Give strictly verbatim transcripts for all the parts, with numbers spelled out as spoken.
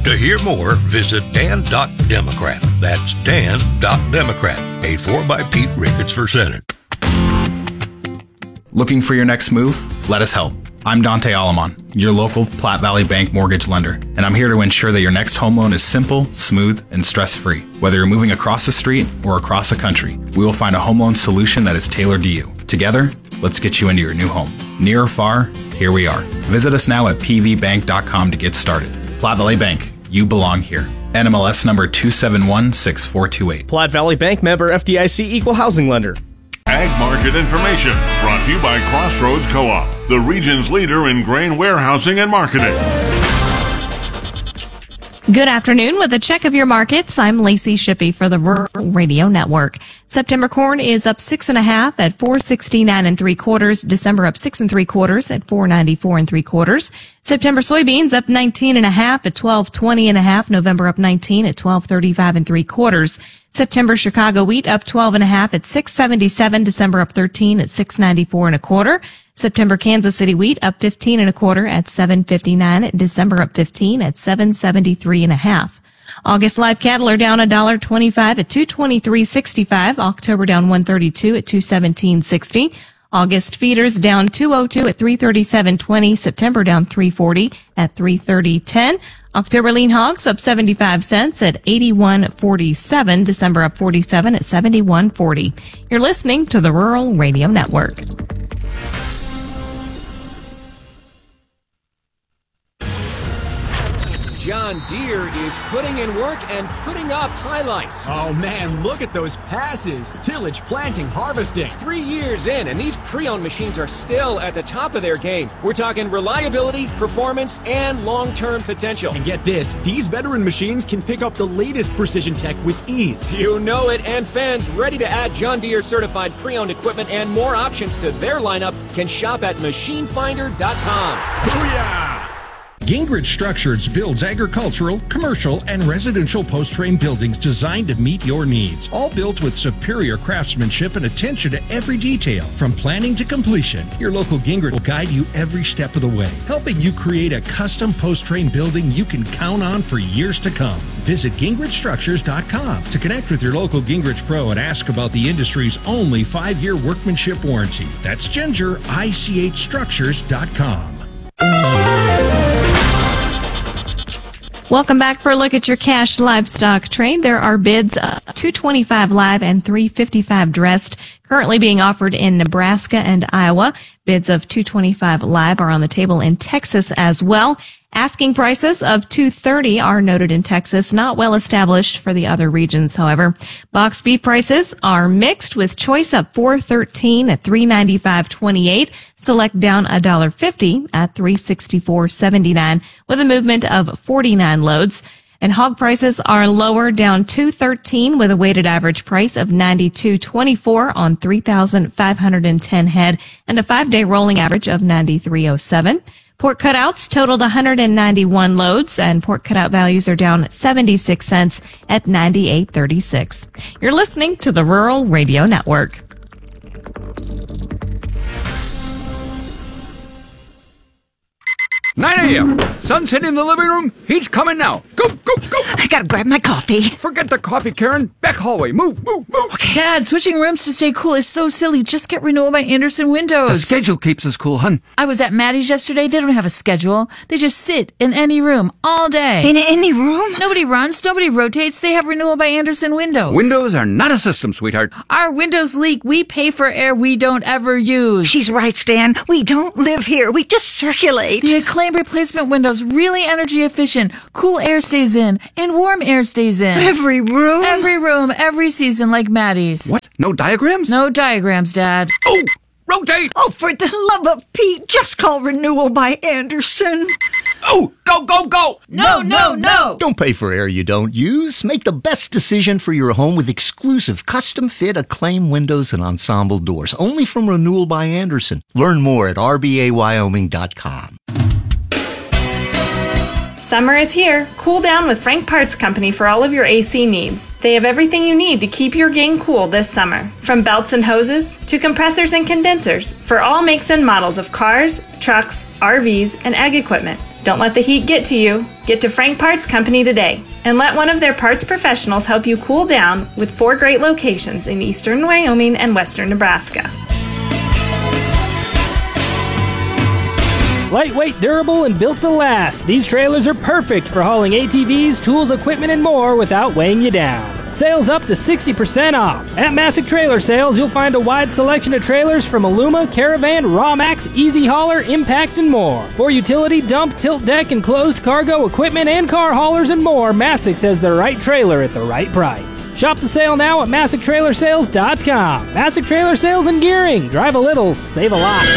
To hear more, visit dan dot democrat. That's dan dot democrat. Paid for by Pete Ricketts for Senate. Looking for your next move? Let us help. I'm Dante Alamon, your local Platte Valley Bank mortgage lender, and I'm here to ensure that your next home loan is simple, smooth, and stress-free. Whether you're moving across the street or across the country, we will find a home loan solution that is tailored to you. Together, let's get you into your new home. Near or far, here we are. Visit us now at p v bank dot com to get started. Platte Valley Bank, you belong here. N M L S number two seven one six four two eight. Platte Valley Bank, member F D I C, equal housing lender. Ag Market Information, brought to you by Crossroads Co-op, the region's leader in grain warehousing and marketing. Good afternoon. With a check of your markets, I'm Lacey Shippey for the Rural Radio Network. September corn is up six and a half at four sixty-nine and three quarters. December up six and three quarters at four ninety-four and three quarters. September soybeans up nineteen and a half at twelve twenty and a half. November up nineteen at twelve thirty-five and three quarters. September Chicago wheat up twelve and a half at six seventy-seven. December up thirteen at six ninety-four and a quarter. September Kansas City wheat up fifteen and a quarter at seven fifty-nine. December up fifteen at seven seventy-three and a half. August live cattle are down one dollar twenty-five at two twenty-three sixty-five. October down one thirty-two at two seventeen sixty. August feeders down two oh two at three thirty-seven twenty. September down three forty at three thirty ten. October lean hogs up seventy-five cents at eighty-one forty-seven. December up forty-seven at seventy-one forty. You're listening to the Rural Radio Network. John Deere is putting in work and putting up highlights. Oh man, look at those passes. Tillage, planting, harvesting. Three years in, and these pre-owned machines are still at the top of their game. We're talking reliability, performance, and long-term potential. And get this, these veteran machines can pick up the latest precision tech with ease. You know it, and fans ready to add John Deere certified pre-owned equipment and more options to their lineup can shop at machine finder dot com. Booyah! Gingrich Structures builds agricultural, commercial, and residential post-frame buildings designed to meet your needs. All built with superior craftsmanship and attention to every detail. From planning to completion, your local Gingrich will guide you every step of the way, helping you create a custom post-frame building you can count on for years to come. Visit gingrich structures dot com to connect with your local Gingrich Pro and ask about the industry's only five-year workmanship warranty. That's ginger I C H structures dot com. Welcome back for a look at your cash livestock trade. There are bids uh, two twenty-five live and three fifty-five dressed currently being offered in Nebraska and Iowa. Bids of two twenty-five live are on the table in Texas as well. Asking prices of two thirty are noted in Texas, not well established for the other regions, however. Box beef prices are mixed, with choice up four thirteen at three ninety-five twenty-eight. Select down one dollar fifty at three sixty-four seventy-nine, with a movement of forty-nine loads. And hog prices are lower, down two thirteen, with a weighted average price of ninety-two twenty-four on three thousand five hundred ten head and a five-day rolling average of ninety-three oh seven. Pork cutouts totaled one hundred ninety-one loads, and pork cutout values are down seventy-six cents at ninety-eight thirty-six. You're listening to the Rural Radio Network. nine a.m. Sunset in the living room. He's coming now. Go, go, go. I gotta grab my coffee. Forget the coffee, Karen. Back hallway. Move, move, move. Okay. Dad, switching rooms to stay cool is so silly. Just get Renewal by Andersen windows. The schedule keeps us cool, hun. I was at Maddie's yesterday. They don't have a schedule. They just sit in any room all day. In any room? Nobody runs. Nobody rotates. They have Renewal by Andersen windows. Windows are not a system, sweetheart. Our windows leak. We pay for air we don't ever use. She's right, Stan. We don't live here. We just circulate. The Acclaim replacement windows, really energy efficient. Cool air stays in and warm air stays in. Every room? Every room, every season, like Maddie's. What? No diagrams? No diagrams, Dad. Oh! Rotate! Oh, for the love of Pete, just call Renewal by Andersen. Oh, go, go, go! No, no, no! Don't pay for air you don't use. Make the best decision for your home with exclusive custom-fit Acclaim windows and ensemble doors. Only from Renewal by Andersen. Learn more at r b a wyoming dot com. Summer is here. Cool down with Frank Parts Company for all of your A C needs. They have everything you need to keep your gang cool this summer. From belts and hoses to compressors and condensers for all makes and models of cars, trucks, R Vs, and ag equipment. Don't let the heat get to you. Get to Frank Parts Company today and let one of their parts professionals help you cool down with four great locations in eastern Wyoming and western Nebraska. Lightweight, durable, and built to last, these trailers are perfect for hauling A T Vs, tools, equipment, and more without weighing you down. Sales up to sixty percent off. At Masick Trailer Sales, you'll find a wide selection of trailers from Aluma, Caravan, Rawmax, Easy Hauler, Impact, and more. For utility, dump, tilt deck, and closed cargo equipment and car haulers and more, Masick has the right trailer at the right price. Shop the sale now at Masick Trailer Sales dot com. Masick Trailer Sales and Gearing. Drive a little, save a lot.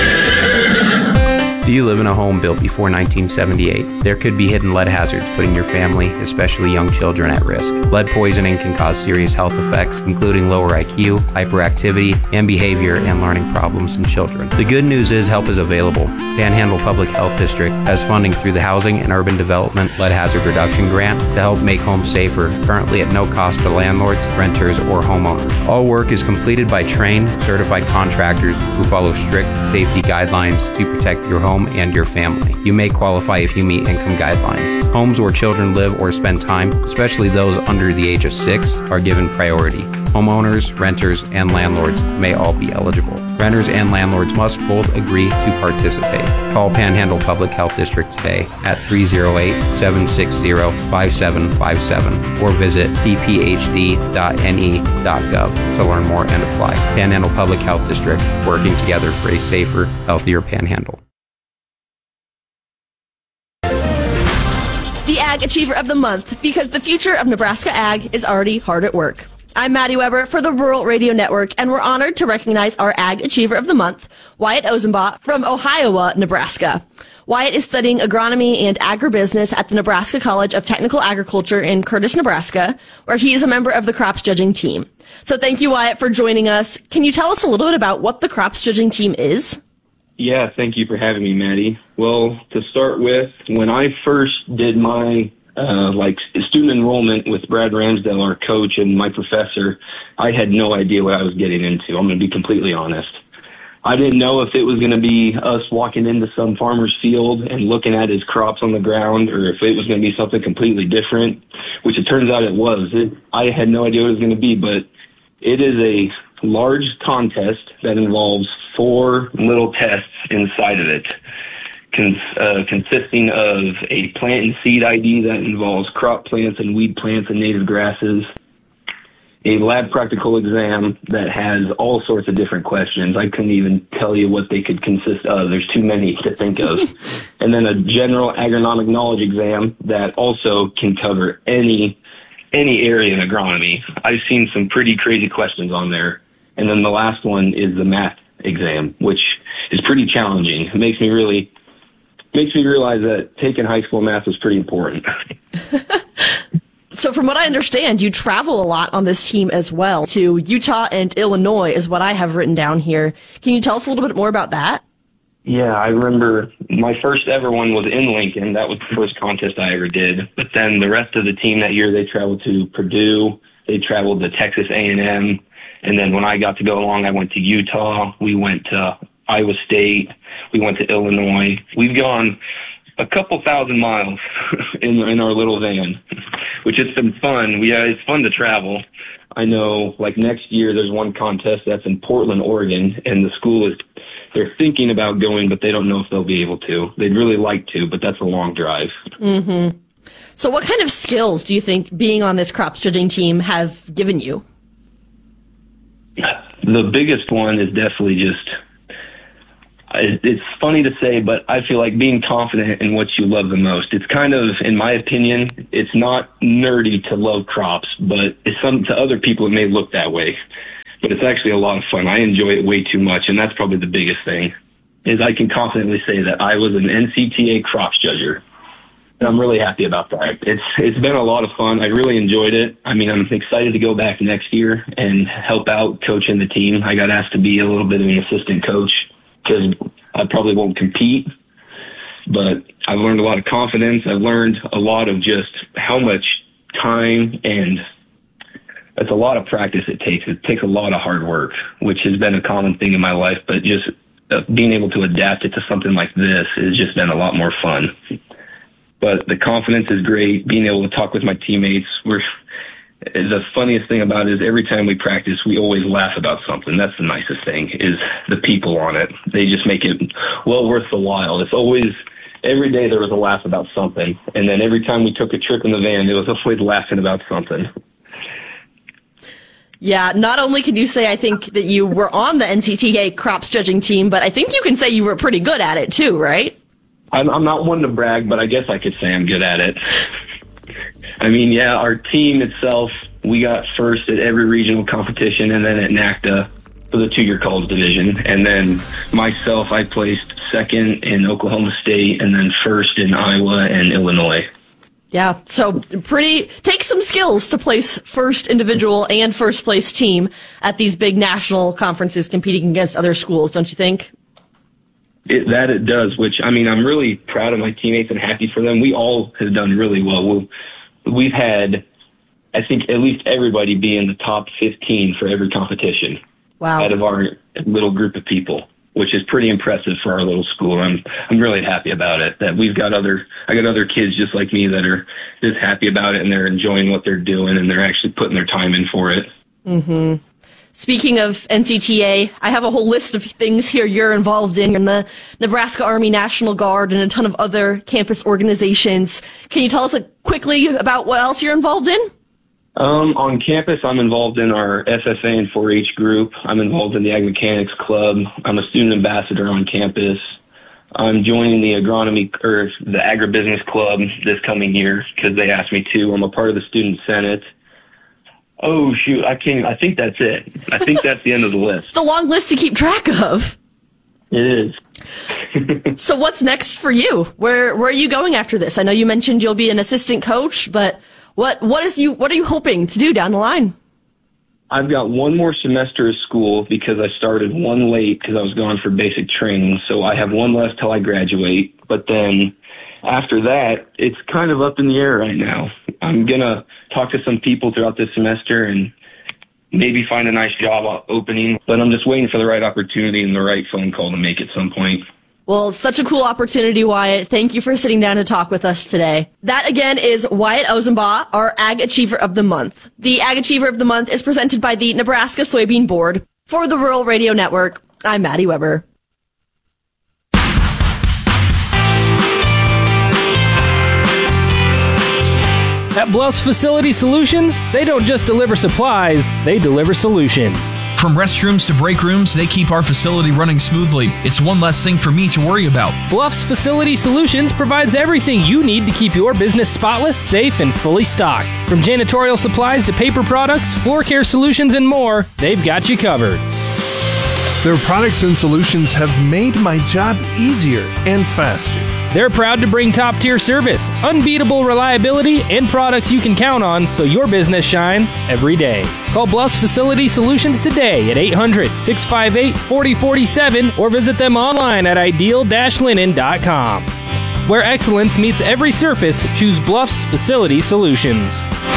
Do you live in a home built before nineteen seventy-eight? There could be hidden lead hazards putting your family, especially young children, at risk. Lead poisoning can cause serious health effects, including lower I Q, hyperactivity, and behavior and learning problems in children. The good news is help is available. Panhandle Public Health District has funding through the Housing and Urban Development Lead Hazard Reduction Grant to help make homes safer, currently at no cost to landlords, renters, or homeowners. All work is completed by trained, certified contractors who follow strict safety guidelines to protect your home and your family. You may qualify if you meet income guidelines. Homes where children live or spend time, especially those under the age of six, are given priority. Homeowners, renters, and landlords may all be eligible. Renters and landlords must both agree to participate. Call Panhandle Public Health District today at three oh eight, seven six zero, five seven five seven or visit p p h d dot n e dot gov to learn more and apply. Panhandle Public Health District, working together for a safer, healthier Panhandle. The Ag Achiever of the Month, because the future of Nebraska Ag is already hard at work. I'm Maddie Weber for the Rural Radio Network, and we're honored to recognize our Ag Achiever of the Month, Wyatt Ozenbach from Ohio, Nebraska. Wyatt is studying agronomy and agribusiness at the Nebraska College of Technical Agriculture in Curtis, Nebraska, where he is a member of the crops judging team. So thank you, Wyatt, for joining us. Can you tell us a little bit about what the crops judging team is? Yeah, thank you for having me, Maddie. Well, to start with, when I first did my uh, like student enrollment with Brad Ramsdell, our coach and my professor, I had no idea what I was getting into. I'm going to be completely honest. I didn't know if it was going to be us walking into some farmer's field and looking at his crops on the ground, or if it was going to be something completely different, which it turns out it was. It, I had no idea what it was going to be, but it is a large contest that involves four little tests inside of it, cons- uh, consisting of a plant and seed I D that involves crop plants and weed plants and native grasses, a lab practical exam that has all sorts of different questions. I couldn't even tell you what they could consist of. There's too many to think of. And then a general agronomic knowledge exam that also can cover any any area in agronomy. I've seen some pretty crazy questions on there. And then the last one is the math exam, which is pretty challenging. It makes me really, makes me realize that taking high school math is pretty important. So from what I understand, you travel a lot on this team as well. To Utah and Illinois is what I have written down here. Can you tell us a little bit more about that? Yeah, I remember my first ever one was in Lincoln. That was the first contest I ever did. But then the rest of the team that year, they traveled to Purdue. They traveled to Texas A and M. And then when I got to go along, I went to Utah. We went to Iowa State. We went to Illinois. We've gone a couple thousand miles in, in our little van, which has been fun. We, uh, it's fun to travel. I know, like, next year there's one contest that's in Portland, Oregon, and the school is, they're thinking about going, but they don't know if they'll be able to. They'd really like to, but that's a long drive. Mm-hmm. So what kind of skills do you think being on this crops judging team have given you? The biggest one is definitely just, it's funny to say, but I feel like being confident in what you love the most. It's kind of, in my opinion, it's not nerdy to love crops, but it's some, to other people it may look that way. But it's actually a lot of fun. I enjoy it way too much, and that's probably the biggest thing, is I can confidently say that I was an N C T A crops judger. I'm really happy about that. It's it's been a lot of fun. I really enjoyed it. I mean, I'm excited to go back next year and help out coaching the team. I got asked to be a little bit of an assistant coach because I probably won't compete, but I've learned a lot of confidence. I've learned a lot of just how much time, and it's a lot of practice it takes. It takes a lot of hard work, which has been a common thing in my life, but just uh, being able to adapt it to something like this has just been a lot more fun. But the confidence is great. Being able to talk with my teammates, we're the funniest thing about it is every time we practice, we always laugh about something. That's the nicest thing, is the people on it. They just make it well worth the while. It's always, every day there was a laugh about something. And then every time we took a trip in the van, it was always laughing about something. Yeah, not only can you say, I think, that you were on the N C T A crops judging team, but I think you can say you were pretty good at it too, right? I'm, I'm not one to brag, but I guess I could say I'm good at it. I mean, yeah, our team itself, we got first at every regional competition and then at NACDA for the two-year college division. And then myself, I placed second in Oklahoma State and then first in Iowa and Illinois. Yeah, so pretty, takes some skills to place first individual and first place team at these big national conferences competing against other schools, don't you think? It, that it does, which, I mean, I'm really proud of my teammates and happy for them. We all have done really well. We'll, We've had, I think, at least everybody be in the top fifteen for every competition. Wow. Out of our little group of people, which is pretty impressive for our little school. I'm I'm really happy about it, that we've got other, I got other kids just like me that are just happy about it and they're enjoying what they're doing and they're actually putting their time in for it. Mm-hmm. Speaking of N C T A, I have a whole list of things here you're involved in, in the Nebraska Army National Guard and a ton of other campus organizations. Can you tell us quickly about what else you're involved in? Um, on campus, I'm involved in our F F A and four H group. I'm involved in the Ag Mechanics Club. I'm a student ambassador on campus. I'm joining the agronomy or the agribusiness club this coming year because they asked me to. I'm a part of the student senate. Oh, shoot, I can't, I think that's it. I think that's the end of the list. It's a long list to keep track of. It is. So what's next for you? Where where are you going after this? I know you mentioned you'll be an assistant coach, but what what is you what are you hoping to do down the line? I've got one more semester of school because I started one late because I was going for basic training. So I have one left till I graduate. But then after that, it's kind of up in the air right now. I'm going to talk to some people throughout this semester and maybe find a nice job opening. But I'm just waiting for the right opportunity and the right phone call to make at some point. Well, such a cool opportunity, Wyatt. Thank you for sitting down to talk with us today. That, again, is Wyatt Ozenbaugh, our Ag Achiever of the Month. The Ag Achiever of the Month is presented by the Nebraska Soybean Board. For the Rural Radio Network, I'm Maddie Weber. At Bluffs Facility Solutions, they don't just deliver supplies, they deliver solutions. From restrooms to break rooms, they keep our facility running smoothly. It's one less thing for me to worry about. Bluffs Facility Solutions provides everything you need to keep your business spotless, safe, and fully stocked. From janitorial supplies to paper products, floor care solutions, and more, they've got you covered. Their products and solutions have made my job easier and faster. They're proud to bring top-tier service, unbeatable reliability, and products you can count on so your business shines every day. Call Bluffs Facility Solutions today at eight hundred, six five eight, four oh four seven or visit them online at ideal dash linen dot com. Where excellence meets every surface, choose Bluffs Facility Solutions.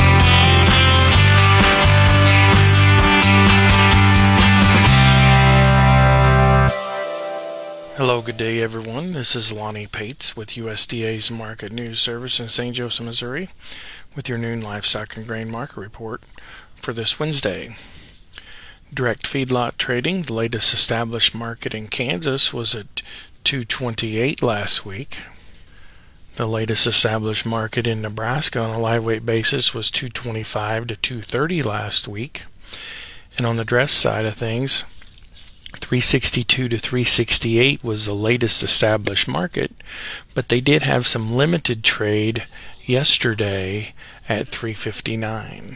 Hello, good day everyone. This is Lonnie Pates with U S D A's Market News Service in Saint Joseph, Missouri with your noon livestock and grain market report for this Wednesday. Direct feedlot trading, the latest established market in Kansas was at two twenty-eight last week. The latest established market in Nebraska on a live weight basis was two twenty-five to two thirty last week. And on the dress side of things, three sixty-two to three sixty-eight was the latest established market, but they did have some limited trade yesterday at three fifty-nine.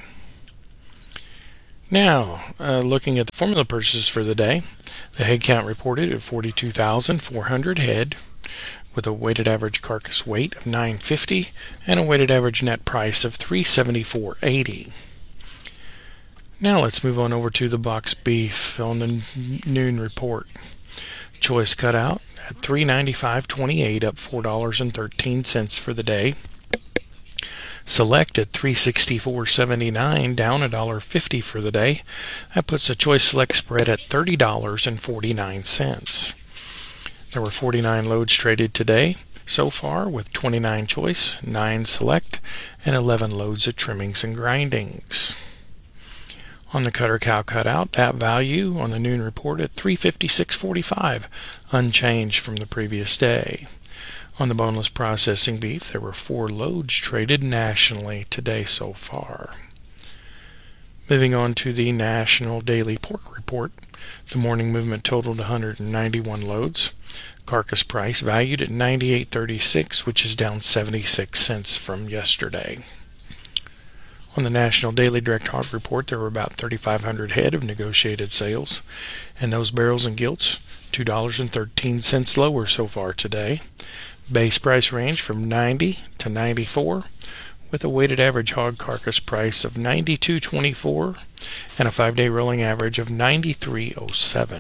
Now, uh, looking at the formula purchases for the day, the head count reported at forty-two thousand four hundred head, with a weighted average carcass weight of nine fifty and a weighted average net price of three seventy-four eighty. Now let's move on over to the box beef on the noon report. Choice cut out at three ninety-five twenty-eight, up four dollars and thirteen cents for the day. Select at three sixty-four seventy-nine, down one dollar fifty for the day. That puts the choice select spread at thirty dollars and forty-nine cents. There were forty-nine loads traded today so far, with twenty-nine choice, nine select, and eleven loads of trimmings and grindings. On the cutter cow cutout, that value on the noon report at three fifty-six forty-five, unchanged from the previous day. On the boneless processing beef, there were four loads traded nationally today so far. Moving on to the national daily pork report, the morning movement totaled one hundred ninety-one loads. Carcass price valued at ninety-eight thirty-six, which is down seventy-six cents from yesterday. On the National Daily Direct Hog Report, there were about thirty-five hundred head of negotiated sales, and those barrels and gilts, two dollars and thirteen cents lower so far today. Base price range from ninety to ninety-four, with a weighted average hog carcass price of ninety-two twenty-four and a five-day rolling average of ninety-three oh seven.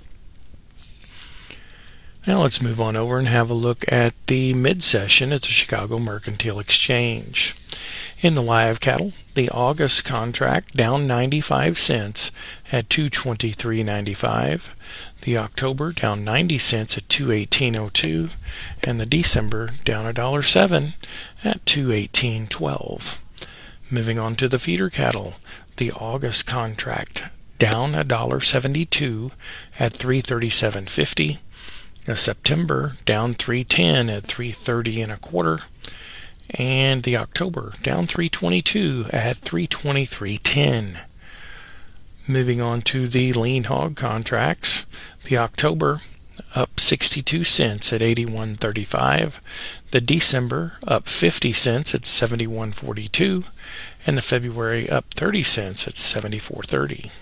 Now let's move on over and have a look at the mid-session at the Chicago Mercantile Exchange. In the live cattle, the August contract down ninety-five cents at two twenty-three ninety-five. The October down ninety cents at two eighteen oh two, and the December down one dollar seven at two eighteen twelve. Moving on to the feeder cattle, the August contract down one dollar seventy-two at three thirty-seven fifty. The September down three ten at three thirty and a quarter, and the October down three twenty-two at three twenty-three ten. Moving on to the lean hog contracts, the October up sixty-two cents at eighty-one thirty-five, the December up fifty cents at seventy-one forty-two, and the February up thirty cents at seventy-four thirty.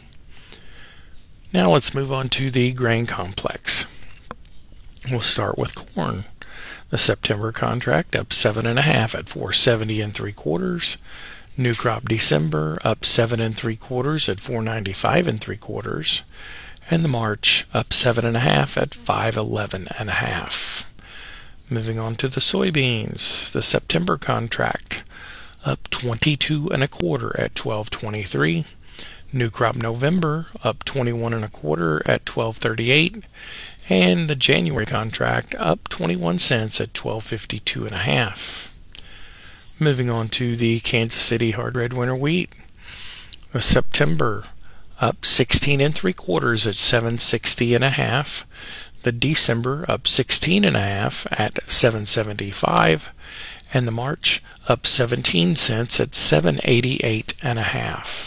Now let's move on to the grain complex. We'll start with corn. The September contract up seven and a half at four seventy and three quarters. New crop December up seven and three quarters at four ninety-five and three quarters, and the March up seven and a half at five eleven and a half. Moving on to the soybeans, the September contract up twenty-two and a quarter at twelve twenty-three. New crop November up twenty-one and a quarter at twelve thirty-eight, and the January contract up twenty-one cents at twelve fifty-two and a half. Moving on to the Kansas City hard red winter wheat, the September up sixteen and three quarters at seven sixty and a half. The December up sixteen and a half at seven seventy-five, and the March up seventeen cents at seven eighty-eight and a half.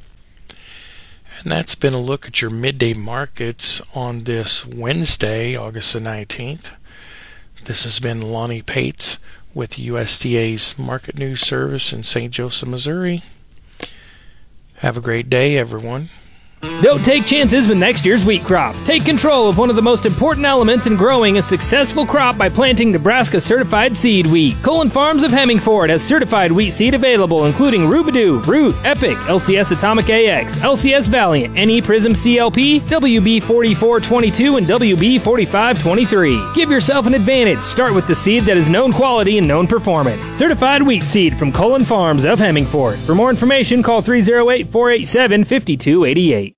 And that's been a look at your midday markets on this Wednesday, August the nineteenth. This has been Lonnie Pates with U S D A's Market News Service in Saint Joseph, Missouri. Have a great day, everyone. Don't take chances with next year's wheat crop. Take control of one of the most important elements in growing a successful crop by planting Nebraska certified seed wheat. Colin Farms of Hemmingford has certified wheat seed available, including Rubidoo, Ruth, Epic, L C S Atomic A X, L C S Valiant, N E Prism C L P, W B forty-four twenty-two, and W B forty-five twenty-three. Give yourself an advantage. Start with the seed that is known quality and known performance. Certified wheat seed from Colin Farms of Hemmingford. For more information, call three oh eight, four eight seven, five two eight eight.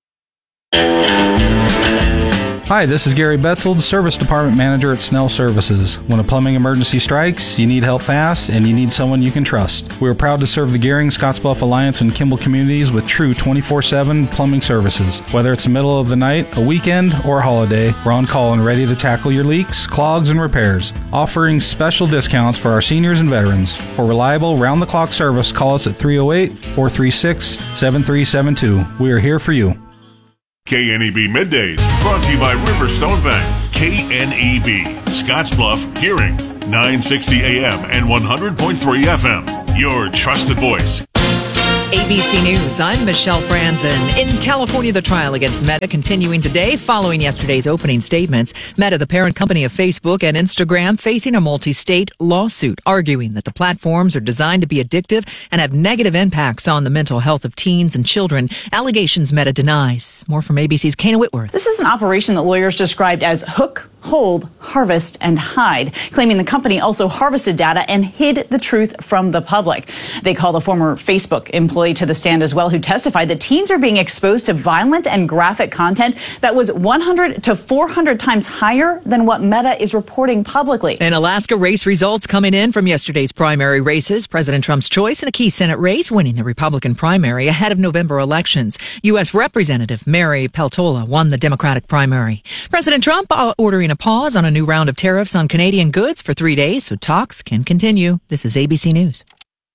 Hi, this is Gary Betzold, Service Department Manager at Snell Services. When a plumbing emergency strikes, you need help fast, and you need someone you can trust. We are proud to serve the Gehring, Scottsbluff Alliance, and Kimball communities with true twenty-four seven plumbing services. Whether it's the middle of the night, a weekend, or a holiday, we're on call and ready to tackle your leaks, clogs, and repairs. Offering special discounts for our seniors and veterans. For reliable, round-the-clock service, call us at three oh eight, four three six, seven three seven two. We are here for you. K N E B Middays, brought to you by Riverstone Bank. K N E B, Scottsbluff, Gehring, nine sixty A M and one hundred point three F M. Your trusted voice. A B C News, I'm Michelle Franzen. In California, the trial against Meta continuing today following yesterday's opening statements. Meta, the parent company of Facebook and Instagram, facing a multi-state lawsuit arguing that the platforms are designed to be addictive and have negative impacts on the mental health of teens and children. Allegations Meta denies. More from A B C's Kana Whitworth. This is an operation that lawyers described as hook, hold, harvest, and hide, claiming the company also harvested data and hid the truth from the public. They call the former Facebook employee Lilly to the stand as well, who testified that teens are being exposed to violent and graphic content that was one hundred to four hundred times higher than what Meta is reporting publicly. In Alaska, race results coming in from yesterday's primary races. President Trump's choice in a key Senate race, winning the Republican primary ahead of November elections. U S. Representative Mary Peltola won the Democratic primary. President Trump uh, ordering a pause on a new round of tariffs on Canadian goods for three days so talks can continue. This is A B C News.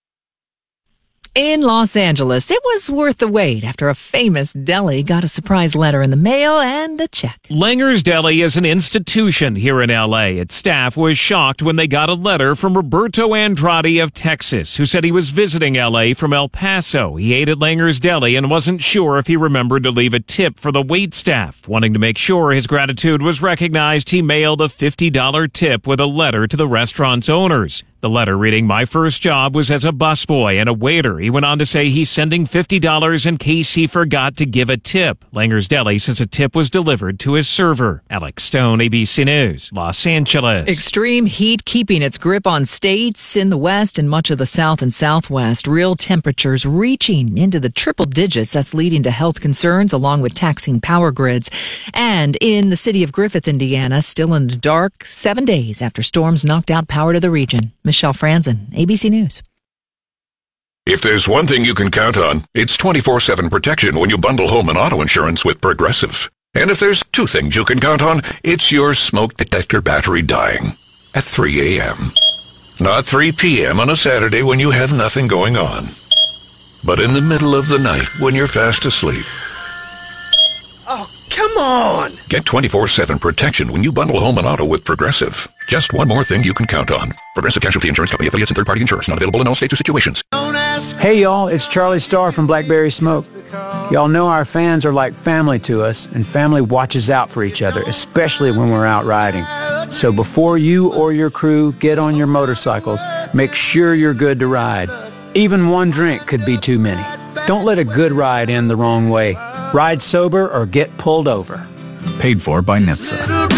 In Los Angeles, it was worth the wait after a famous deli got a surprise letter in the mail and a check. Langer's Deli is an institution here in L A. Its staff was shocked when they got a letter from Roberto Andrade of Texas, who said he was visiting L A from El Paso. He ate at Langer's Deli and wasn't sure if he remembered to leave a tip for the wait staff. Wanting to make sure his gratitude was recognized, he mailed a fifty dollars tip with a letter to the restaurant's owners. The letter reading, "My first job was as a busboy and a waiter." He went on to say he's sending fifty dollars in case he forgot to give a tip. Langer's Deli says a tip was delivered to his server. Alex Stone, A B C News, Los Angeles. Extreme heat keeping its grip on states in the west and much of the south and southwest. Real temperatures reaching into the triple digits. That's leading to health concerns along with taxing power grids. And in the city of Griffith, Indiana, still in the dark seven days after storms knocked out power to the region. Michelle Franzen, A B C News. If there's one thing you can count on, it's twenty-four seven protection when you bundle home and auto insurance with Progressive. And if there's two things you can count on, it's your smoke detector battery dying at three a.m. Not three p.m. on a Saturday when you have nothing going on, but in the middle of the night when you're fast asleep. Oh, come on! Get twenty-four seven protection when you bundle home and auto with Progressive. Just one more thing you can count on. Progressive Casualty Insurance Company, affiliates, and third-party insurance. Not available in all states or situations. Hey, y'all, it's Charlie Starr from Blackberry Smoke. Y'all know our fans are like family to us, and family watches out for each other, especially when we're out riding. So before you or your crew get on your motorcycles, make sure you're good to ride. Even one drink could be too many. Don't let a good ride end the wrong way. Ride sober or get pulled over. Paid for by N H T S A.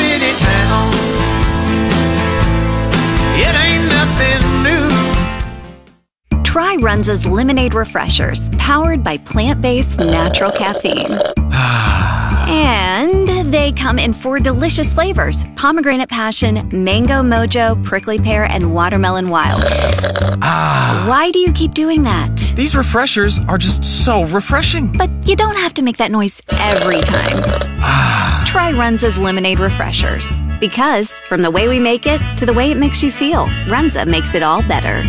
It ain't nothing new. Try Runza's Lemonade Refreshers, powered by plant-based natural caffeine. And they come in four delicious flavors: pomegranate passion, mango mojo, prickly pear, and watermelon wild. Ah. Why do you keep doing that? These refreshers are just so refreshing. But you don't have to make that noise every time. Ah. Try Runza's Lemonade Refreshers. Because from the way we make it to the way it makes you feel, Runza makes it all better.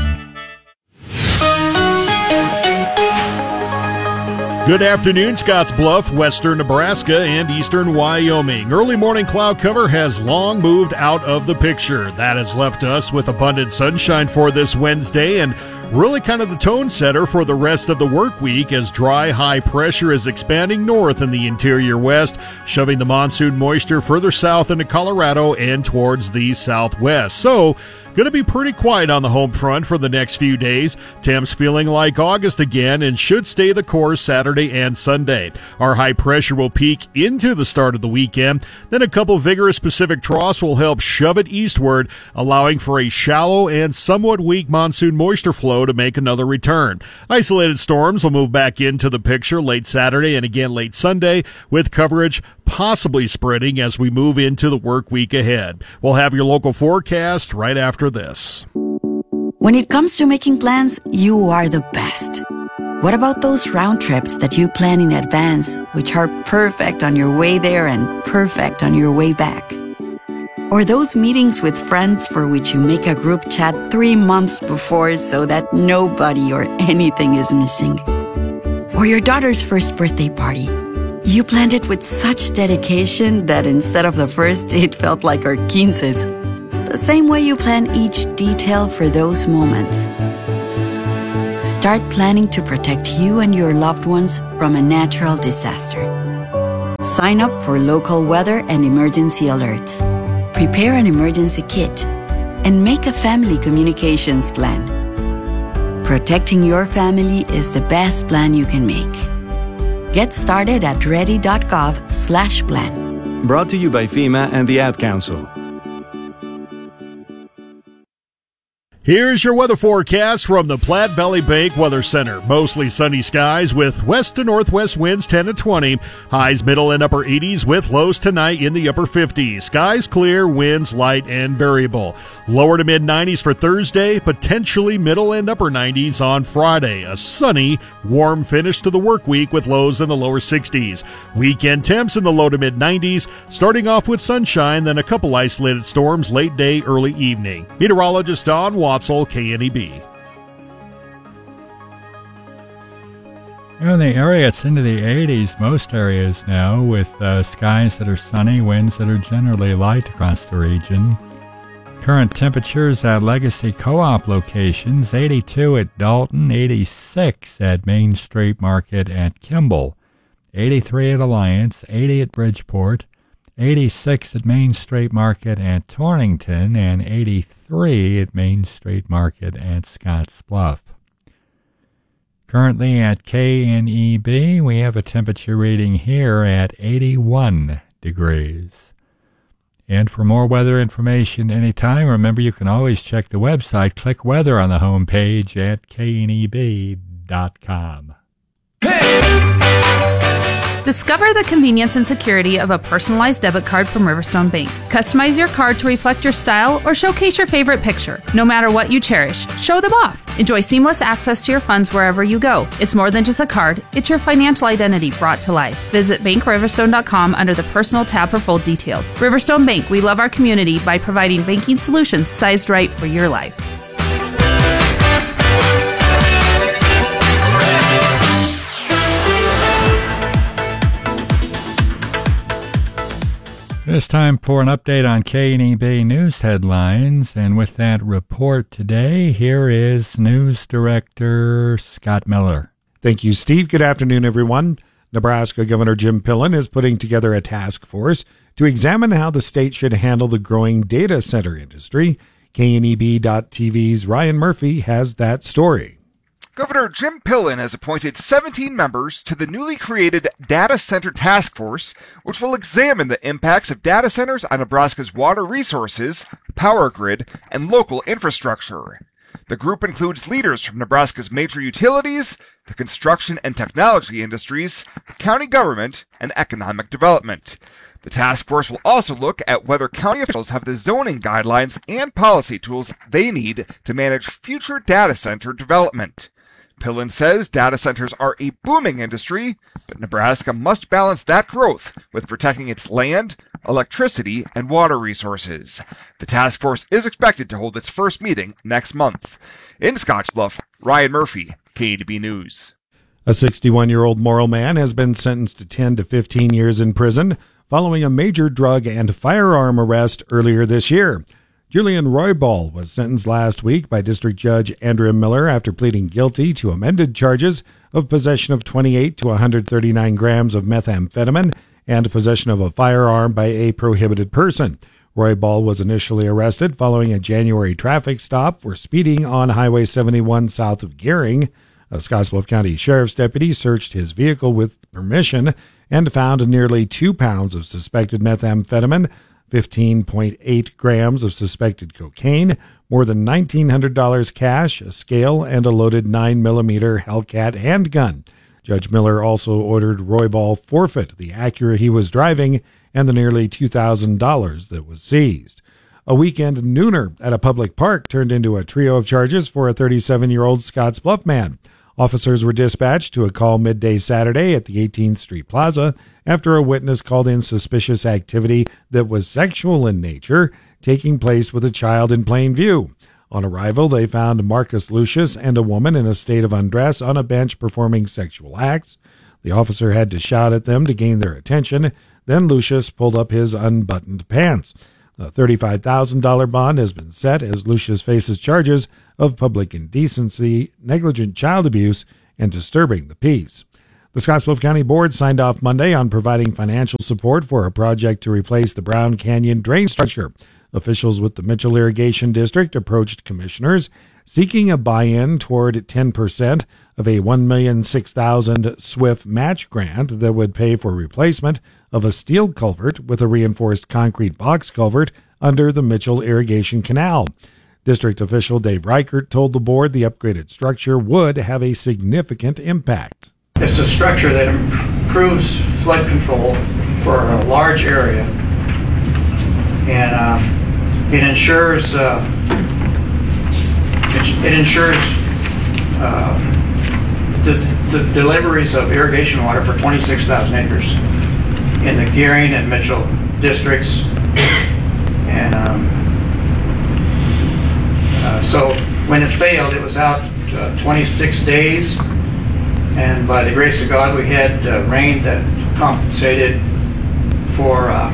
Good afternoon, Scotts Bluff, western Nebraska, and eastern Wyoming. Early morning cloud cover has long moved out of the picture. That has left us with abundant sunshine for this Wednesday and really kind of the tone setter for the rest of the work week as dry high pressure is expanding north in the interior west, shoving the monsoon moisture further south into Colorado and towards the southwest. So, going to be pretty quiet on the home front for the next few days. Temps feeling like August again and should stay the course Saturday and Sunday. Our high pressure will peak into the start of the weekend. Then a couple vigorous Pacific troughs will help shove it eastward, allowing for a shallow and somewhat weak monsoon moisture flow to make another return. Isolated storms will move back into the picture late Saturday and again late Sunday, with coverage possibly spreading as we move into the work week ahead. We'll have your local forecast right after this. When it comes to making plans, you are the best. What about those round trips that you plan in advance, which are perfect on your way there and perfect on your way back? Or those meetings with friends for which you make a group chat three months before so that nobody or anything is missing? Or your daughter's first birthday party. You planned it with such dedication that instead of the first, it felt like our quinces. The same way you plan each detail for those moments. Start planning to protect you and your loved ones from a natural disaster. Sign up for local weather and emergency alerts. Prepare an emergency kit and make a family communications plan. Protecting your family is the best plan you can make. Get started at ready.gov slash plan. Brought to you by FEMA and the Ad Council. Here's your weather forecast from the Platte Valley Bank Weather Center. Mostly sunny skies with west to northwest winds ten to twenty. Highs middle and upper eighties with lows tonight in the upper fifties. Skies clear, winds light and variable. Lower to mid nineties for Thursday, potentially middle and upper nineties on Friday. A sunny, warm finish to the work week with lows in the lower sixties. Weekend temps in the low to mid nineties, starting off with sunshine, then a couple isolated storms late day, early evening. Meteorologist Don Watzel, K N E B. In the area, it's into the eighties, most areas now, with uh, skies that are sunny, winds that are generally light across the region. Current temperatures at legacy co-op locations, eighty-two at Dalton, eighty-six at Main Street Market at Kimball, eighty-three at Alliance, eighty at Bridgeport, eighty-six at Main Street Market at Torrington, and eighty-three at Main Street Market at Scottsbluff. Currently at K N E B, we have a temperature reading here at eighty-one degrees. And for more weather information anytime, remember you can always check the website, click weather on the home page at K N E B dot com. Discover the convenience and security of a personalized debit card from Riverstone Bank. Customize your card to reflect your style or showcase your favorite picture. No matter what you cherish, show them off. Enjoy seamless access to your funds wherever you go. It's more than just a card, it's your financial identity brought to life. Visit bank riverstone dot com under the personal tab for full details. Riverstone Bank, we love our community by providing banking solutions sized right for your life. It's time for an update on K N E B news headlines, and with that report today, here is News Director Scott Miller. Thank you, Steve. Good afternoon, everyone. Nebraska Governor Jim Pillen is putting together a task force to examine how the state should handle the growing data center industry. K N E B dot T V's Ryan Murphy has that story. Governor Jim Pillen has appointed seventeen members to the newly created Data Center Task Force, which will examine the impacts of data centers on Nebraska's water resources, power grid, and local infrastructure. The group includes leaders from Nebraska's major utilities, the construction and technology industries, county government, and economic development. The task force will also look at whether county officials have the zoning guidelines and policy tools they need to manage future data center development. Pillen says data centers are a booming industry, but Nebraska must balance that growth with protecting its land, electricity, and water resources. The task force is expected to hold its first meeting next month. In Scottsbluff, Ryan Murphy, K N E B News. A sixty-one-year-old Morrill man has been sentenced to ten to fifteen years in prison following a major drug and firearm arrest earlier this year. Julian Roybal was sentenced last week by District Judge Andrea Miller after pleading guilty to amended charges of possession of twenty-eight to one hundred thirty-nine grams of methamphetamine and possession of a firearm by a prohibited person. Roybal was initially arrested following a January traffic stop for speeding on Highway seventy-one south of Gering. A Scottsbluff County Sheriff's deputy searched his vehicle with permission and found nearly two pounds of suspected methamphetamine, fifteen point eight grams of suspected cocaine, more than nineteen hundred dollars cash, a scale, and a loaded nine millimeter Hellcat handgun. Judge Miller also ordered Roybal forfeit the Acura he was driving and the nearly two thousand dollars that was seized. A weekend nooner at a public park turned into a trio of charges for a thirty-seven-year-old Scottsbluff man. Officers were dispatched to a call midday Saturday at the eighteenth Street Plaza after a witness called in suspicious activity that was sexual in nature taking place with a child in plain view. On arrival, they found Marcus Lucius and a woman in a state of undress on a bench performing sexual acts. The officer had to shout at them to gain their attention. Then Lucius pulled up his unbuttoned pants. A thirty-five thousand dollars bond has been set as Lucius faces charges of public indecency, negligent child abuse, and disturbing the peace. The Scottsbluff County Board signed off Monday on providing financial support for a project to replace the Brown Canyon drain structure. Officials with the Mitchell Irrigation District approached commissioners seeking a buy-in toward ten percent of a one million six thousand dollars SWIFT match grant that would pay for replacement of a steel culvert with a reinforced concrete box culvert under the Mitchell Irrigation Canal. District official Dave Reichert told the board the upgraded structure would have a significant impact. It's a structure that improves flood control for a large area, and uh, it ensures uh, it, it ensures uh, the, the deliveries of irrigation water for twenty-six thousand acres in the Gearing and Mitchell districts, and um, uh, so when it failed, it was out uh, twenty-six days, and by the grace of God, we had uh, rain that compensated for uh,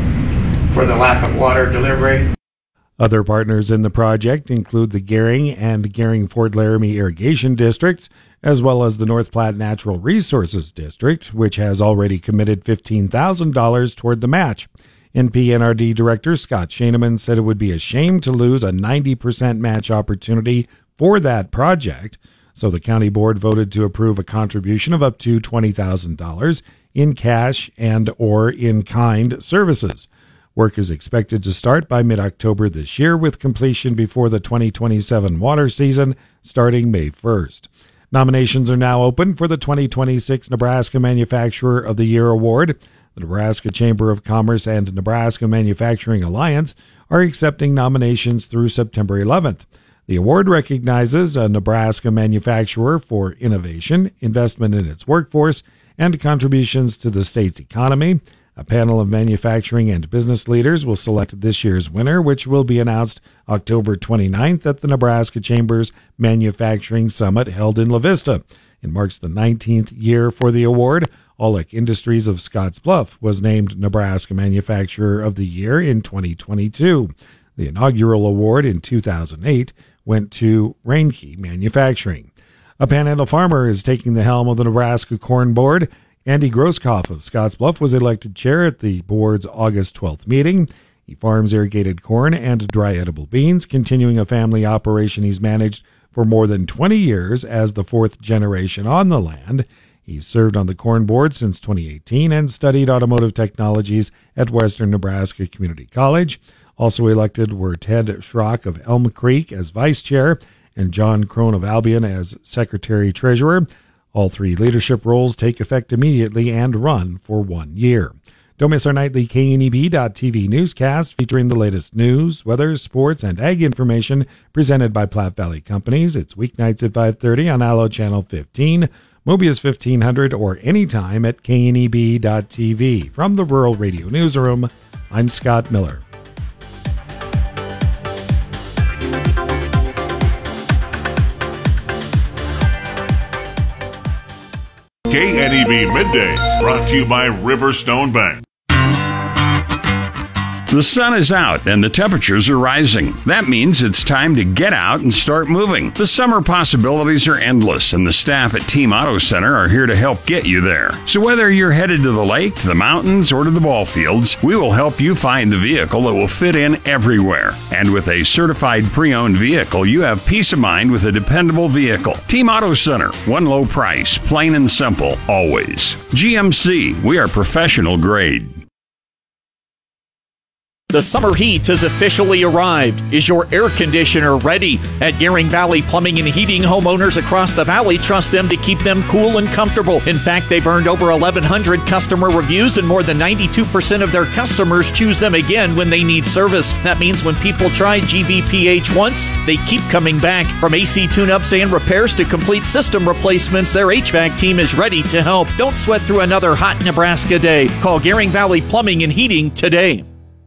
for the lack of water delivery. Other partners in the project include the Gering and Gering-Fort Laramie irrigation districts, as well as the North Platte Natural Resources District, which has already committed fifteen thousand dollars toward the match. N P N R D Director Scott Shaneman said it would be a shame to lose a ninety percent match opportunity for that project, so the county board voted to approve a contribution of up to twenty thousand dollars in cash and or in-kind services. Work is expected to start by mid-October this year, with completion before the twenty twenty-seven water season starting May first. Nominations are now open for the twenty twenty-six Nebraska Manufacturer of the Year Award. The Nebraska Chamber of Commerce and Nebraska Manufacturing Alliance are accepting nominations through September eleventh. The award recognizes a Nebraska manufacturer for innovation, investment in its workforce, and contributions to the state's economy. A panel of manufacturing and business leaders will select this year's winner, which will be announced October twenty-ninth at the Nebraska Chamber's Manufacturing Summit held in La Vista. It marks the nineteenth year for the award. Aulick Industries of Scottsbluff was named Nebraska Manufacturer of the Year in twenty twenty-two. The inaugural award in two thousand eight went to Reinke Manufacturing. A Panhandle farmer is taking the helm of the Nebraska Corn Board. Andy Grosskopf of Scottsbluff was elected chair at the board's August twelfth meeting. He farms irrigated corn and dry edible beans, continuing a family operation he's managed for more than twenty years as the fourth generation on the land. He's served on the corn board since twenty eighteen and studied automotive technologies at Western Nebraska Community College. Also elected were Ted Schrock of Elm Creek as vice chair and John Crone of Albion as secretary-treasurer. All three leadership roles take effect immediately and run for one year. Don't miss our nightly K N E B dot T V newscast featuring the latest news, weather, sports, and ag information presented by Platte Valley Companies. It's weeknights at five thirty on Allo Channel fifteen, Mobius fifteen hundred, or anytime at K N E B dot T V. From the Rural Radio Newsroom, I'm Scott Miller. K N E B Middays, brought to you by Riverstone Bank. The sun is out and the temperatures are rising. That means it's time to get out and start moving. The summer possibilities are endless, and the staff at Team Auto Center are here to help get you there. So whether you're headed to the lake, to the mountains, or to the ball fields, we will help you find the vehicle that will fit in everywhere. And with a certified pre-owned vehicle, you have peace of mind with a dependable vehicle. Team Auto Center, one low price, plain and simple, always. G M C, we are professional grade. The summer heat has officially arrived. Is your air conditioner ready? At Gering Valley Plumbing and Heating, homeowners across the valley trust them to keep them cool and comfortable. In fact, they've earned over eleven hundred customer reviews, and more than ninety-two percent of their customers choose them again when they need service. That means when people try G V P H once, they keep coming back. From A C tune-ups and repairs to complete system replacements, their H V A C team is ready to help. Don't sweat through another hot Nebraska day. Call Gering Valley Plumbing and Heating today.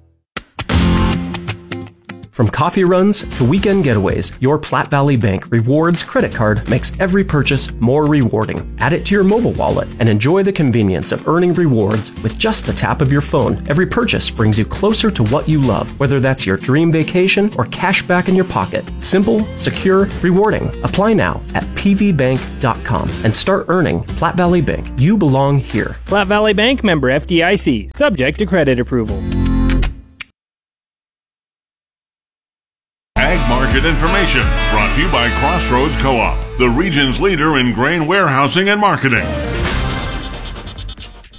From coffee runs to weekend getaways, your Platte Valley Bank Rewards credit card makes every purchase more rewarding. Add it to your mobile wallet and enjoy the convenience of earning rewards with just the tap of your phone. Every purchase brings you closer to what you love, whether that's your dream vacation or cash back in your pocket. Simple, secure, rewarding. Apply now at p v bank dot com and start earning. Platte Valley Bank. You belong here. Platte Valley Bank, member F D I C, subject to credit approval. Ag Market Information, brought to you by Crossroads Co-op, the region's leader in grain warehousing and marketing.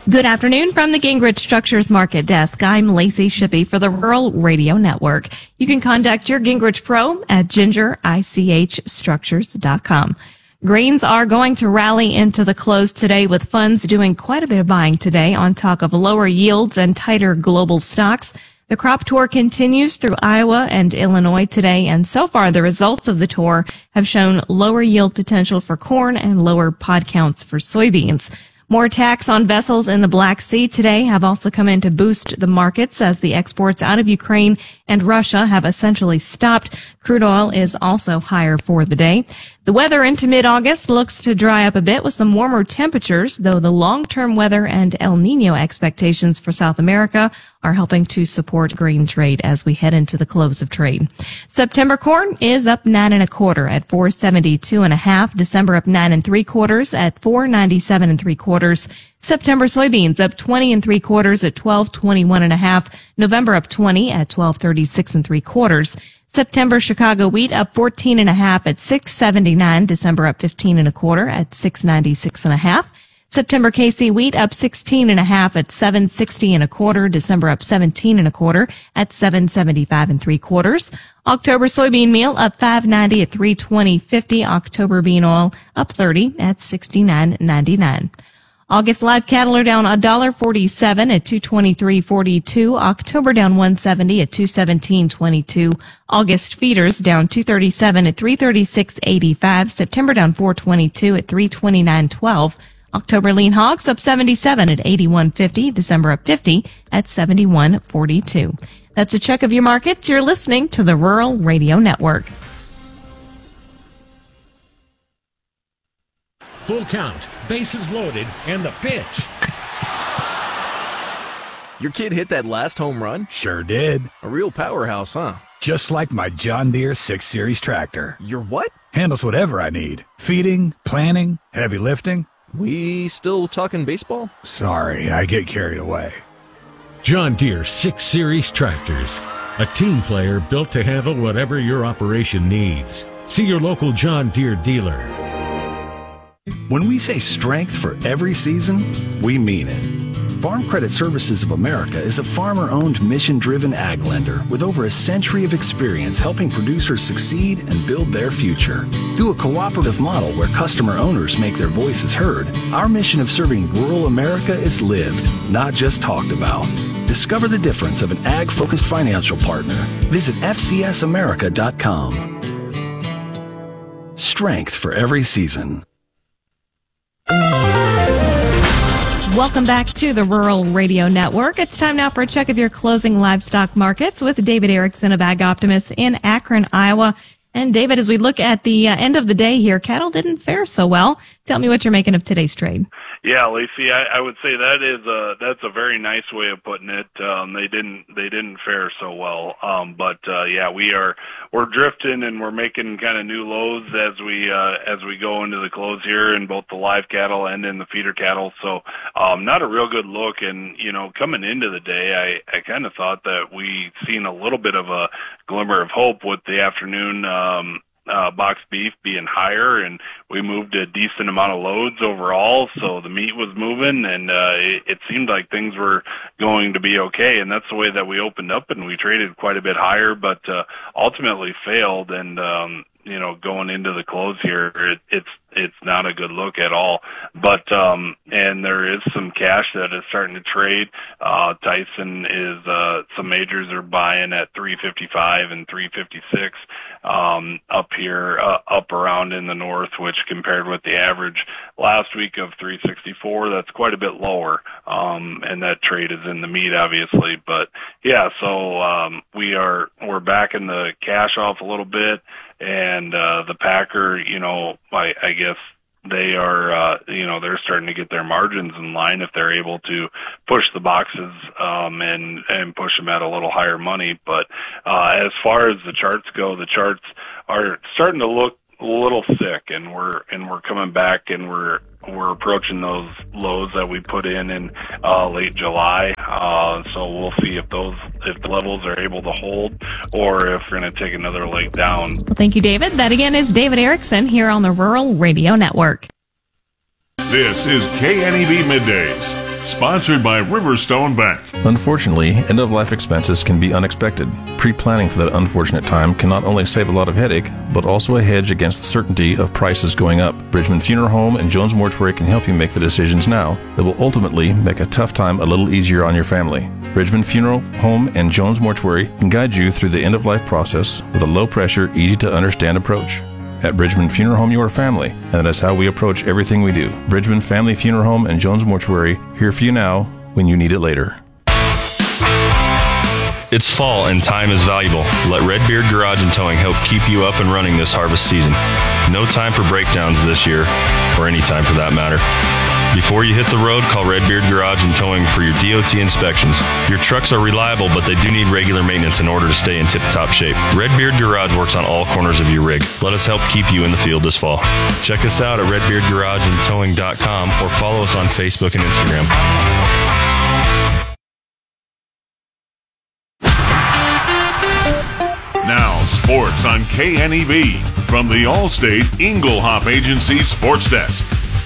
Good afternoon from the Gingrich Structures Market Desk. I'm Lacey Shippey for the Rural Radio Network. You can contact your Gingrich Pro at ginger ich structures dot com. Grains are going to rally into the close today with funds doing quite a bit of buying today on talk of lower yields and tighter global stocks. The crop tour continues through Iowa and Illinois today, and so far the results of the tour have shown lower yield potential for corn and lower pod counts for soybeans. More attacks on vessels in the Black Sea today have also come in to boost the markets as the exports out of Ukraine and Russia have essentially stopped. Crude oil is also higher for the day. The weather into mid-August looks to dry up a bit with some warmer temperatures, though the long-term weather and El Nino expectations for South America are helping to support grain trade as we head into the close of trade. September corn is up nine and a quarter at four seventy-two and a half. December up nine and three quarters at four ninety-seven and three quarters. September soybeans up twenty and three quarters at twelve twenty-one and a half. November up twenty at twelve thirty-six and three quarters. September Chicago wheat up fourteen and a half at six seventy-nine. December up fifteen and a quarter at six ninety-six and a half. September K C wheat up sixteen and a half at seven sixty and a quarter. December up seventeen and a quarter at seven seventy-five and three quarters. October soybean meal up five ninety at three twenty fifty. October bean oil up thirty at sixty-nine ninety-nine. August live cattle are down one dollar forty-seven at two twenty-three forty-two. October down one seventy at two seventeen twenty-two. August feeders down two thirty-seven at three thirty-six eighty-five. September down four twenty-two at three twenty-nine twelve. October lean hogs up seventy-seven at eighty-one fifty. December up fifty at seventy-one forty-two. That's a check of your markets. You're listening to the Rural Radio Network. Full count, bases loaded, and the pitch. Your kid hit that last home run? Sure did. A real powerhouse, huh? Just like my John Deere six series tractor. Your what? Handles whatever I need. Feeding, planting, heavy lifting. We still talking baseball? Sorry, I get carried away. John Deere six series tractors. A team player built to handle whatever your operation needs. See your local John Deere dealer. When we say strength for every season, we mean it. Farm Credit Services of America is a farmer-owned, mission-driven ag lender with over a century of experience helping producers succeed and build their future. Through a cooperative model where customer owners make their voices heard, our mission of serving rural America is lived, not just talked about. Discover the difference of an ag-focused financial partner. Visit f c s america dot com. Strength for every season. Welcome back to the Rural Radio Network. It's time now for a check of your closing livestock markets with David Erickson of Ag Optimist in Akron, Iowa. And David, as we look at the uh, end of the day here, cattle didn't fare so well. Tell me what you're making of today's trade. Yeah, Lacey, I, I would say that is a that's a very nice way of putting it. Um, they didn't they didn't fare so well, um, but uh, yeah, we are we're drifting and we're making kind of new lows as we uh, as we go into the close here in both the live cattle and in the feeder cattle. So um, not a real good look. And you know, coming into the day, I I kind of thought that we seen a little bit of a glimmer of hope with the afternoon. Um, Uh, box beef being higher, and we moved a decent amount of loads overall, so the meat was moving, and uh, it, it seemed like things were going to be okay, and that's the way that we opened up, and we traded quite a bit higher, but uh, ultimately failed, and um, you know, going into the close here, it, it's it's not a good look at all. But um, and there is some cash that is starting to trade. Uh, Tyson is uh, some majors are buying at three fifty-five and three fifty-six um, up here, uh, up around in the north, which compared with the average last week of three sixty-four, that's quite a bit lower. Um, and that trade is in the meat, obviously. But yeah, so um, we are we're backing the cash off a little bit. And, uh, the Packer, you know, I, I guess they are, uh, you know, they're starting to get their margins in line if they're able to push the boxes, um, and, and push them at a little higher money. But, uh, as far as the charts go, the charts are starting to look a little sick, and we're, and we're coming back, and we're, we're approaching those lows that we put in in uh, late July. Uh, so we'll see if those, if the levels are able to hold, or if we're going to take another leg down. Well, thank you, David. That again is David Erickson here on the Rural Radio Network. This is K N E B Middays. Sponsored by Riverstone Bank. Unfortunately, end-of-life expenses can be unexpected. Pre-planning for that unfortunate time can not only save a lot of headache, but also a hedge against the certainty of prices going up. Bridgman Funeral Home and Jones Mortuary can help you make the decisions now that will ultimately make a tough time a little easier on your family. Bridgman Funeral Home and Jones Mortuary can guide you through the end-of-life process with a low-pressure, easy-to-understand approach. At Bridgman Funeral Home, you are family, and that is how we approach everything we do. Bridgman Family Funeral Home and Jones Mortuary, here for you now when you need it later. It's fall and time is valuable. Let Redbeard Garage and Towing help keep you up and running this harvest season. No time for breakdowns this year, or any time for that matter. Before you hit the road, call Redbeard Garage and Towing for your D O T inspections. Your trucks are reliable, but they do need regular maintenance in order to stay in tip-top shape. Redbeard Garage works on all corners of your rig. Let us help keep you in the field this fall. Check us out at redbeard garage and towing dot com or follow us on Facebook and Instagram. Now, sports on K N E B from the Allstate Inglehop Agency Sports Desk.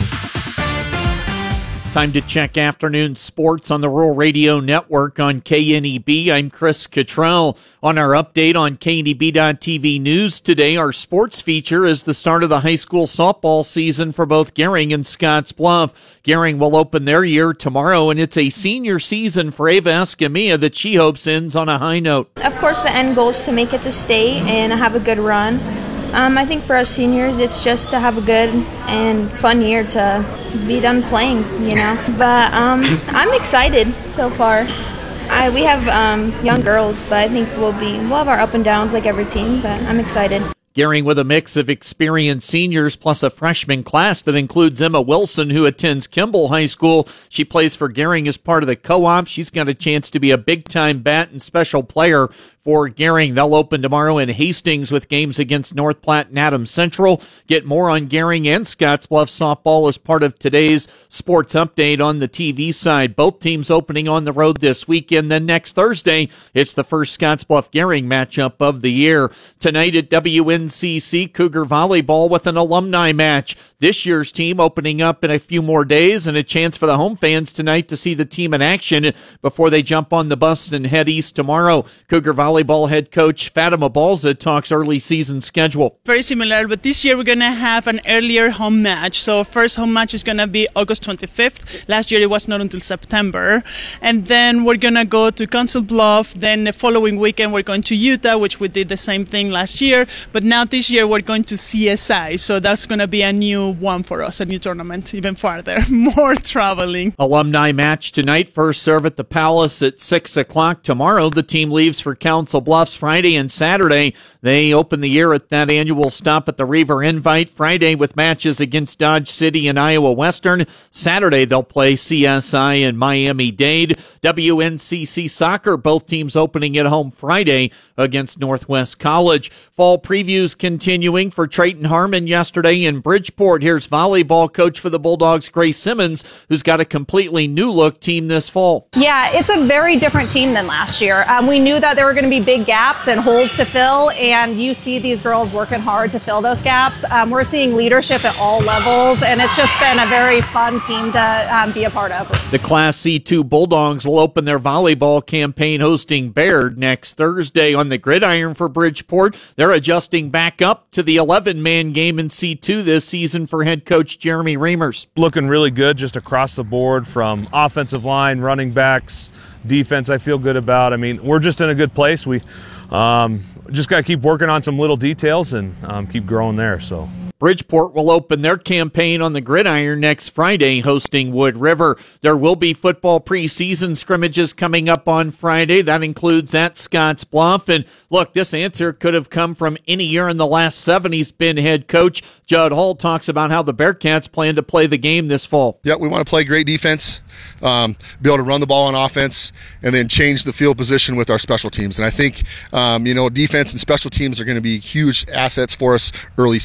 Time to check afternoon sports on the Rural Radio Network on K N E B. I'm Chris Cottrell. On our update on K N E B dot T V News today, our sports feature is the start of the high school softball season for both Gering and Scottsbluff. Gering will open their year tomorrow, and it's a senior season for Ava Escamilla that she hopes ends on a high note. Of course, the end goal is to make it to state and have a good run. Um, I think for us seniors, it's just to have a good and fun year to be done playing, you know. But um, I'm excited so far. I, we have um, young girls, but I think we'll be we'll have our up and downs like every team. But I'm excited. Gering with a mix of experienced seniors plus a freshman class that includes Emma Wilson, who attends Kimball High School. She plays for Gering as part of the co-op. She's got a chance to be a big-time bat and special player for Gering. They'll open tomorrow in Hastings with games against North Platte and Adams Central. Get more on Gering and Scottsbluff softball as part of today's sports update on the T V side. Both teams opening on the road this weekend. Then next Thursday, it's the first Scottsbluff-Gering matchup of the year. Tonight at W N C C, Cougar Volleyball with an alumni match. This year's team opening up in a few more days, and a chance for the home fans tonight to see the team in action before they jump on the bus and head east tomorrow. Cougar Volleyball head coach Fatima Balza talks early season schedule. Very similar, but this year we're going to have an earlier home match. So first home match is going to be August twenty-fifth. Last year it was not until September. And then we're going to go to Council Bluff. Then the following weekend we're going to Utah, which we did the same thing last year. But now this year we're going to C S I. So that's going to be a new one for us, a new tournament, even farther. More traveling. Alumni match tonight. First serve at the Palace at six o'clock. Tomorrow the team leaves for Council Bluffs. Friday and Saturday they open the year at that annual stop at the Reaver Invite. Friday with matches against Dodge City and Iowa Western. Saturday they'll play C S I and Miami-Dade. W N C C soccer, both teams opening at home Friday against Northwest College. Fall previews continuing for Trayton Harmon yesterday in Bridgeport. Here's volleyball coach for the Bulldogs, Grace Simmons, who's got a completely new look team this fall. Yeah, it's a very different team than last year. Um, we knew that there were going to be big gaps and holes to fill, and you see these girls working hard to fill those gaps. Um, we're seeing leadership at all levels, and it's just been a very fun team to um, be a part of. The Class C two Bulldogs will open their volleyball campaign hosting Baird next Thursday on the gridiron for Bridgeport. They're adjusting back up to the eleven-man game in C two this season for head coach Jeremy Reimers. Looking really good just across the board from offensive line, running backs, defense I feel good about. I mean, we're just in a good place. We um, just got to keep working on some little details and um, keep growing there. So. Bridgeport will open their campaign on the gridiron next Friday, hosting Wood River. There will be football preseason scrimmages coming up on Friday. That includes at Scottsbluff. And look, this answer could have come from any year in the last seven. He's been head coach. Judd Hall talks about how the Bearcats plan to play the game this fall. Yeah, we want to play great defense, um, be able to run the ball on offense, and then change the field position with our special teams. And I think, um, you know, defense and special teams are going to be huge assets for us early season.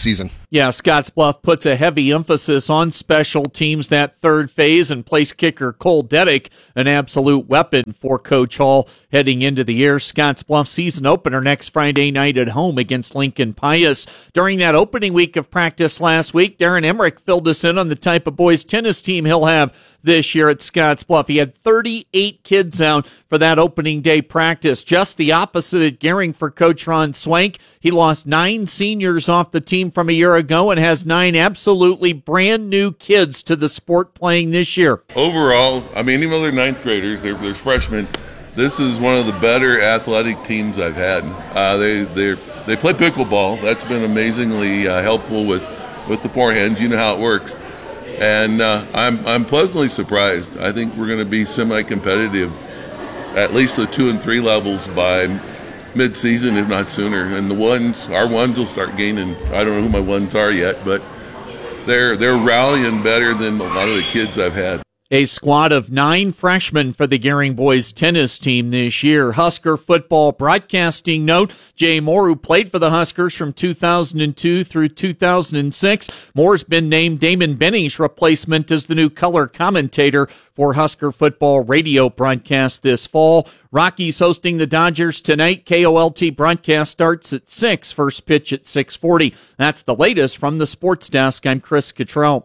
Yeah, Scottsbluff puts a heavy emphasis on special teams that third phase, and place kicker Cole Dedick, an absolute weapon for Coach Hall heading into the year. Scottsbluff season opener next Friday night at home against Lincoln Pius. During that opening week of practice last week, Darren Emmerich filled us in on the type of boys tennis team he'll have this year at Scottsbluff. He had thirty-eight kids out for that opening day practice. Just the opposite at Gering for Coach Ron Swank. He lost nine seniors off the team from a year ago and has nine absolutely brand new kids to the sport playing this year. Overall, I mean, even though they're ninth graders, they're, they're freshmen, this is one of the better athletic teams I've had. Uh, they they they play pickleball. That's been amazingly uh, helpful with, with the forehands. You know how it works. And uh, I'm I'm pleasantly surprised. I think we're going to be semi-competitive, at least the two and three levels by mid-season, if not sooner. And the ones, our ones will start gaining. I don't know who my ones are yet, but they're they're rallying better than a lot of the kids I've had. A squad of nine freshmen for the Gering boys tennis team this year. Husker football broadcasting note, Jay Moore, who played for the Huskers from two thousand two through two thousand six. Moore's been named Damon Benny's replacement as the new color commentator for Husker football radio broadcast this fall. Rockies hosting the Dodgers tonight. K O L T broadcast starts at six, first pitch at six forty. That's the latest from the sports desk. I'm Chris Cottrell.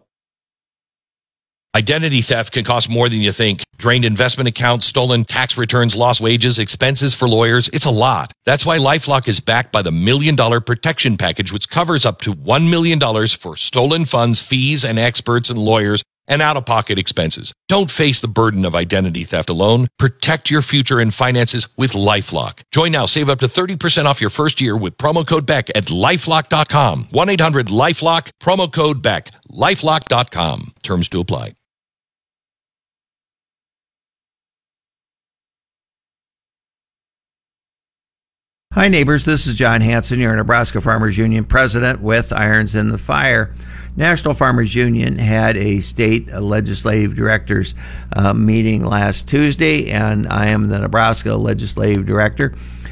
Identity theft can cost more than you think. Drained investment accounts, stolen tax returns, lost wages, expenses for lawyers. It's a lot. That's why LifeLock is backed by the Million Dollar Protection Package, which covers up to one million dollars for stolen funds, fees, and experts and lawyers, and out-of-pocket expenses. Don't face the burden of identity theft alone. Protect your future and finances with LifeLock. Join now. Save up to thirty percent off your first year with promo code Beck at LifeLock dot com. one eight hundred LifeLock, promo code Beck, LifeLock dot com. Terms to apply. Hi, neighbors. This is John Hanson, your Nebraska Farmers Union president with Irons in the Fire. National Farmers Union had a state legislative directors uh, meeting last Tuesday, and I am the Nebraska legislative director.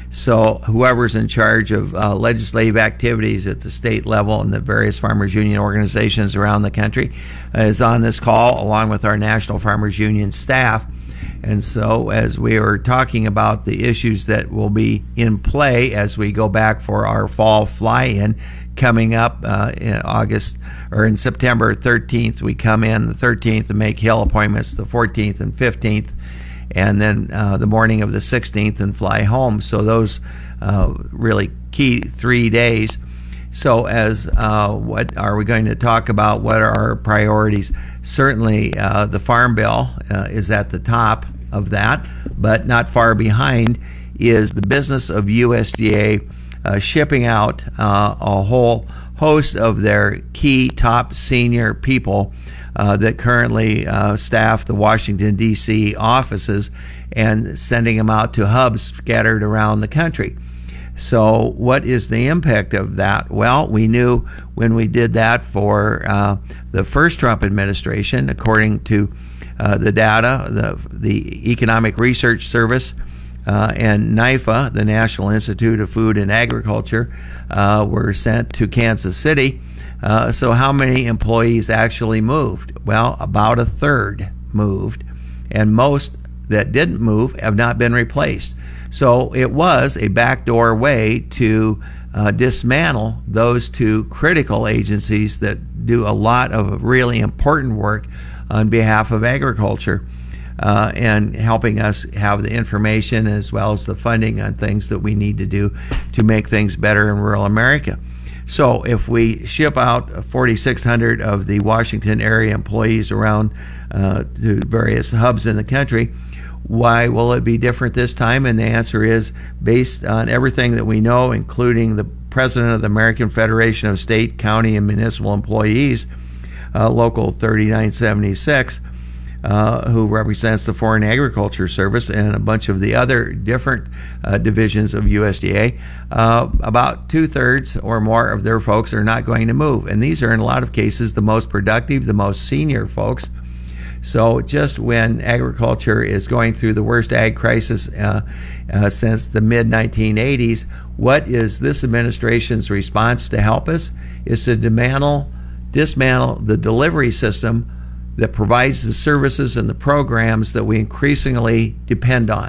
So whoever's in charge of uh, legislative activities at the state level and the various Farmers Union organizations around the country uh, is on this call, along with our National Farmers Union staff. And so as we are talking about the issues that will be in play as we go back for our fall fly-in coming up uh, in August or in September thirteenth, we come in the thirteenth and make Hill appointments the fourteenth and fifteenth, and then uh, the morning of the sixteenth and fly home. So those uh, really key three days. So as uh, what are we going to talk about? What are our priorities? Certainly uh, the Farm Bill uh, is at the top of that, but not far behind is the business of U S D A uh, shipping out uh, a whole host of their key top senior people uh, that currently uh, staff the Washington, D C offices and sending them out to hubs scattered around the country. So what is the impact of that? Well, we knew when we did that for uh, the first Trump administration, according to uh, the data, the, the Economic Research Service uh, and NIFA, the National Institute of Food and Agriculture, uh, were sent to Kansas City. Uh, so how many employees actually moved? Well, about a third moved, and most that didn't move have not been replaced. So it was a backdoor way to uh, dismantle those two critical agencies that do a lot of really important work on behalf of agriculture uh, and helping us have the information as well as the funding on things that we need to do to make things better in rural America. So if we ship out forty-six hundred of the Washington area employees around uh, to various hubs in the country, why will it be different this time? And the answer is, based on everything that we know, including the president of the American Federation of State, County, and Municipal Employees, uh, Local thirty-nine seventy-six, uh, who represents the Foreign Agriculture Service and a bunch of the other different uh, divisions of U S D A, uh, about two-thirds or more of their folks are not going to move. And these are, in a lot of cases, the most productive, the most senior folks. So just when agriculture is going through the worst ag crisis uh, uh, since the mid nineteen eighties, what is this administration's response to help us is to dismantle, dismantle the delivery system that provides the services and the programs that we increasingly depend on.